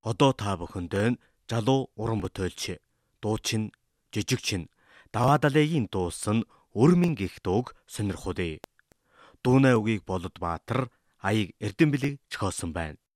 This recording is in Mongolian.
Одоо та бүхэндээ залуу уран бүтээлч, дуучин, жижигчин Даваадалегийн дуусан Өрмийн гих дууг сонирхолтой. Дууны үгийг Болод Баатар, аяг Эрдэнэбилэг зохиосон байна.